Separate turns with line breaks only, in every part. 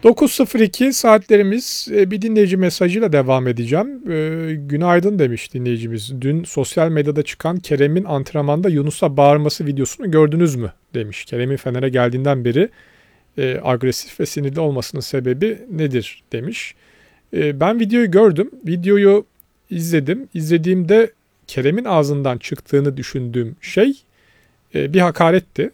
9.02 saatlerimiz, bir dinleyici mesajıyla devam edeceğim. Günaydın demiş dinleyicimiz. Dün sosyal medyada çıkan Kerem'in antrenmanda Yunus'a bağırması videosunu gördünüz mü demiş. Kerem'in Fener'e geldiğinden beri agresif ve sinirli olmasının sebebi nedir demiş. Ben videoyu gördüm. Videoyu izledim. İzlediğimde Kerem'in ağzından çıktığını düşündüğüm şey bir hakaretti.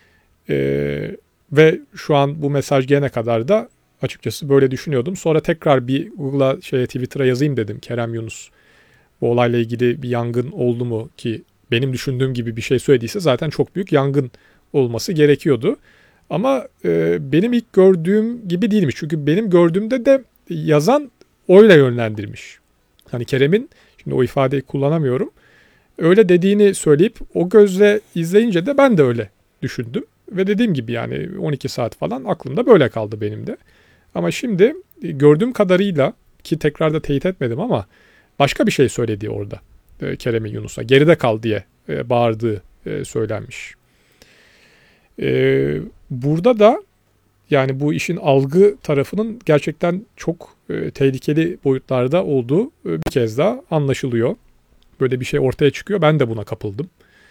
Ve şu an bu mesaj gelene kadar da açıkçası böyle düşünüyordum. Sonra tekrar bir Google'a Twitter'a yazayım dedim. Kerem Yunus bu olayla ilgili bir yangın oldu mu, ki benim düşündüğüm gibi bir şey söylediyse zaten çok büyük yangın olması gerekiyordu. Ama benim ilk gördüğüm gibi değilmiş. Çünkü benim gördüğümde de yazan öyle yönlendirmiş. Hani Kerem'in, şimdi o ifadeyi kullanamıyorum, öyle dediğini söyleyip o gözle izleyince de ben de öyle düşündüm. Ve dediğim gibi yani 12 saat falan aklımda böyle kaldı benim de. Ama şimdi gördüğüm kadarıyla, ki tekrar da teyit etmedim ama başka bir şey söylediği orada Kerem'in Yunus'a. Geride kal diye bağırdığı söylenmiş. Burada da yani bu işin algı tarafının gerçekten çok tehlikeli boyutlarda olduğu bir kez daha anlaşılıyor. Böyle bir şey ortaya çıkıyor. Ben de buna kapıldım.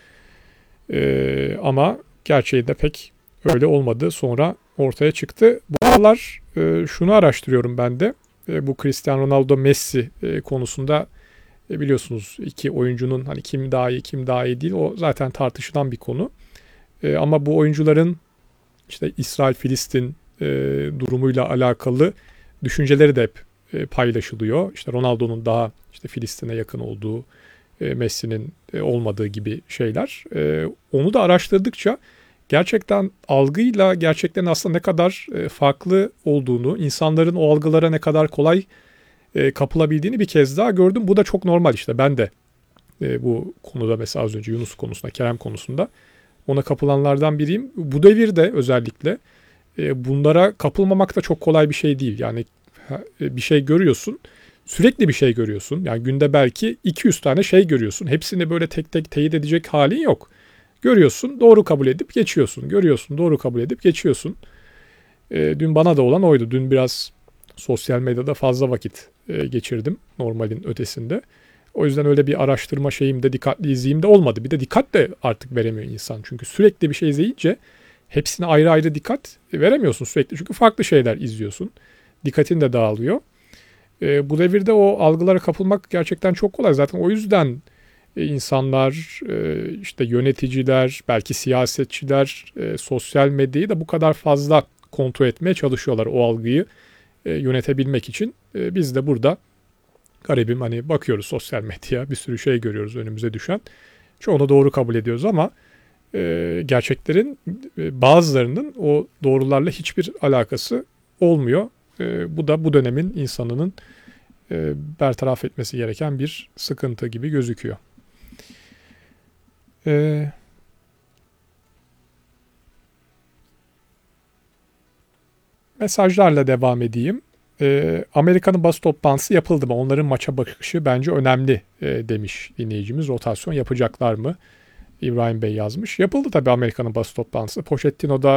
Ama gerçeğinde pek öyle olmadı. Sonra ortaya çıktı. Bu aralar şunu araştırıyorum ben de. Bu Cristiano Ronaldo Messi konusunda biliyorsunuz iki oyuncunun hani kim daha iyi kim daha iyi değil, o zaten tartışılan bir konu. Ama bu oyuncuların işte İsrail-Filistin durumuyla alakalı düşünceleri de hep paylaşılıyor. İşte Ronaldo'nun daha işte Filistin'e yakın olduğu, Messi'nin olmadığı gibi şeyler. Onu da araştırdıkça gerçekten algıyla gerçekten aslında ne kadar farklı olduğunu, insanların o algılara ne kadar kolay kapılabildiğini bir kez daha gördüm. Bu da çok normal işte. Ben de bu konuda mesela az önce Yunus konusunda, Kerem konusunda ona kapılanlardan biriyim. Bu devirde özellikle bunlara kapılmamak da çok kolay bir şey değil. Yani bir şey görüyorsun, sürekli bir şey görüyorsun. Yani günde belki 200 tane şey görüyorsun. Hepsini böyle tek tek teyit edecek halin yok. Görüyorsun, doğru kabul edip geçiyorsun. Görüyorsun, doğru kabul edip geçiyorsun. Dün bana da olan oydu. Dün biraz sosyal medyada fazla vakit geçirdim normalin ötesinde. O yüzden öyle bir araştırma şeyim de, dikkatli izleyeyim de olmadı. Bir de dikkat de artık veremiyor insan. Çünkü sürekli bir şey izleyince hepsine ayrı ayrı dikkat veremiyorsun sürekli. Çünkü farklı şeyler izliyorsun. Dikkatin de dağılıyor. Bu devirde o algılara kapılmak gerçekten çok kolay. Zaten o yüzden insanlar, işte yöneticiler, belki siyasetçiler sosyal medyayı da bu kadar fazla kontrol etmeye çalışıyorlar o algıyı yönetebilmek için. Biz de burada garibim hani bakıyoruz sosyal medyaya, bir sürü şey görüyoruz önümüze düşen. Çoğunu doğru kabul ediyoruz ama gerçeklerin bazılarının o doğrularla hiçbir alakası olmuyor. Bu da bu dönemin insanının bertaraf etmesi gereken bir sıkıntı gibi gözüküyor. Mesajlarla devam edeyim. Amerika'nın basın toplantısı yapıldı mı? Onların maça bakışı bence önemli demiş dinleyicimiz. Rotasyon yapacaklar mı? İbrahim Bey yazmış. Yapıldı tabii Amerika'nın basın toplantısı. Pochettino da